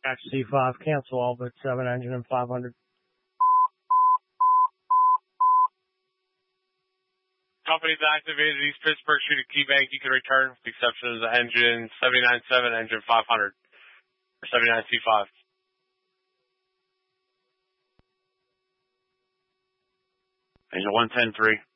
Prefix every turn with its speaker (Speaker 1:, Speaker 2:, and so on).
Speaker 1: Got C5, cancel all but 7 engine and 500.
Speaker 2: Company's activated East Pittsburgh Street at Key Bank. You can return with the exception of the engine 79.7, engine 500, or 79 C5.
Speaker 3: Engine 110.3.